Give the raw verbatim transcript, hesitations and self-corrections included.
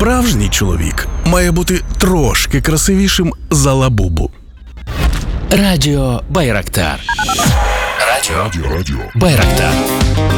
Справжній чоловік має бути трошки красивішим за Лабубу. Радіо Байрактар. Радіо, Радіо, радіо. Байрактар.